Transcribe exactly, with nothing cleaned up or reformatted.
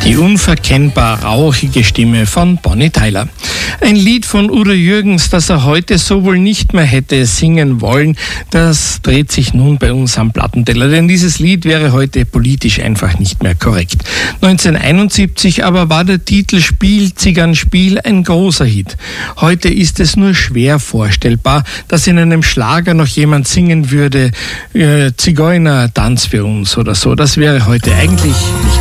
Die unverkennbar rauchige Stimme von Bonnie Tyler. Ein Lied von Udo Jürgens, das er heute so wohl nicht mehr hätte singen wollen, das dreht sich nun bei uns am Plattenteller. Denn dieses Lied wäre heute politisch einfach nicht mehr korrekt. neunzehnhunderteinundsiebzig aber war der Titel Spiel, Zigarren, Spiel ein großer Hit. Heute ist es nur schwer vorstellbar, dass in einem Schlager noch jemand singen würde, äh, Zigeuner, tanz für uns oder so. Das wäre heute eigentlich nicht